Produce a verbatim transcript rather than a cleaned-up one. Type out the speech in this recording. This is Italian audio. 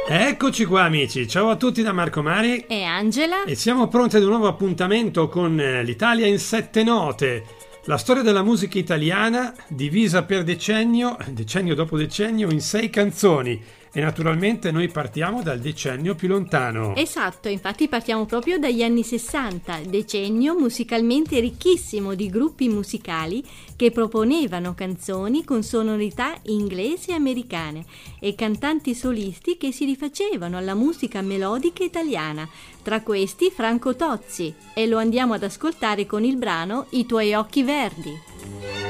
Eccoci qua amici, ciao a tutti da Marco Mari E Angela? e siamo pronti ad un nuovo appuntamento con eh, l'Italia in sette note, la storia della musica italiana divisa per decennio, decennio dopo decennio, in sei canzoni e naturalmente noi partiamo dal decennio più lontano. Esatto, infatti partiamo proprio dagli anni sessanta, decennio musicalmente ricchissimo di gruppi musicali che proponevano canzoni con sonorità inglesi e americane e cantanti solisti che si rifacevano alla musica melodica italiana, tra questi Franco Tozzi, e lo andiamo ad ascoltare con il brano I tuoi occhi verdi.